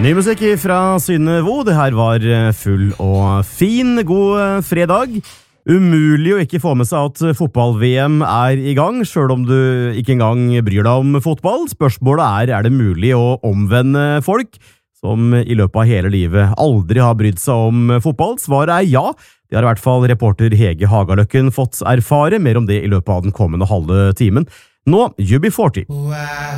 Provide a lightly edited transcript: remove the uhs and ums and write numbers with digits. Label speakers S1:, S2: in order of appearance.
S1: Ny musikk fra Synne Vo. Det her var full og fin. God fredag. Umulig å ikke få med seg at fotball-VM i gang, selv om du ikke engang bryr deg om fotball. Spørsmålet er det mulig å omvende folk som i løpet av hele livet aldri har brydd seg om fotball? Svaret ja. Det har i hvert fall reporter Hege Hagaløkken fått erfare. Mer om det i løpet av den kommende halve timen. Nå, UB40.